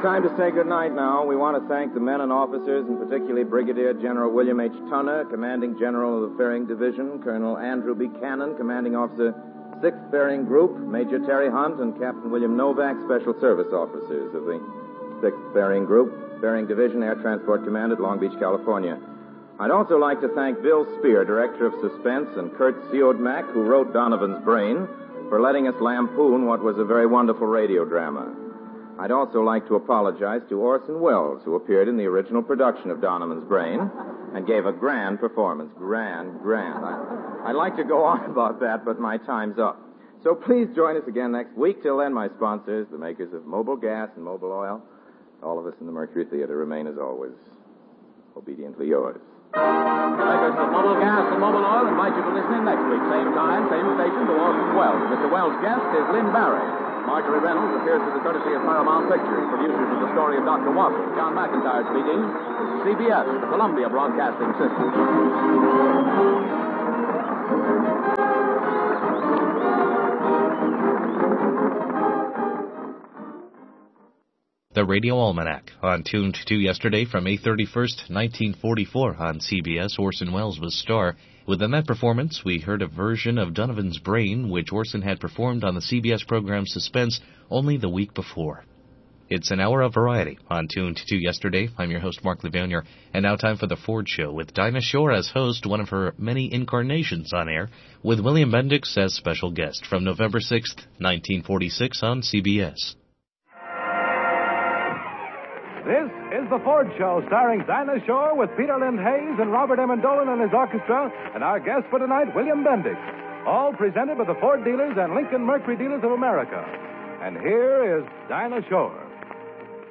time to say goodnight now. We want to thank the men and officers, and particularly Brigadier General William H. Tunner, Commanding General of the Fairing Division, Colonel Andrew Buchanan, Commanding Officer, 6th Fairing Group, Major Terry Hunt, and Captain William Novak, Special Service Officers of the 6th Fairing Group, Fairing Division, Air Transport Command at Long Beach, California. I'd also like to thank Bill Spear, Director of Suspense, and Kurt Siodmak, who wrote Donovan's Brain, for letting us lampoon what was a very wonderful radio drama. I'd also like to apologize to Orson Welles, who appeared in the original production of Donovan's Brain and gave a grand performance. Grand. I'd like to go on about that, but my time's up. So please join us again next week. Till then, my sponsors, the makers of Mobil Gas and Mobil Oil, all of us in the Mercury Theater remain, as always, obediently yours. Makers of Mobil Gas and Mobil Oil invite you to listen in next week, same time, same station, to Orson Welles. Mr. Welles' guest is Lynn Barry. Marjorie Reynolds appears with the courtesy of Paramount Pictures, producers of The Story of Dr. Watson. John McIntyre speaking. CBS, the Columbia Broadcasting System. The Radio Almanac, on Tuned to Yesterday from May 31st, 1944 on CBS. Orson Welles was star. Within that performance, we heard a version of Donovan's Brain, which Orson had performed on the CBS program Suspense only the week before. It's an hour of variety on Tuned to Yesterday. I'm your host, Mark Levanier, and now time for The Ford Show, with Dinah Shore as host, one of her many incarnations on air, with William Bendix as special guest, from November 6th, 1946 on CBS. This is The Ford Show, starring Dinah Shore with Peter Lind Hayes and Robert Amendolan and his orchestra, and our guest for tonight, William Bendix. All presented by the Ford dealers and Lincoln Mercury dealers of America. And here is Dinah Shore.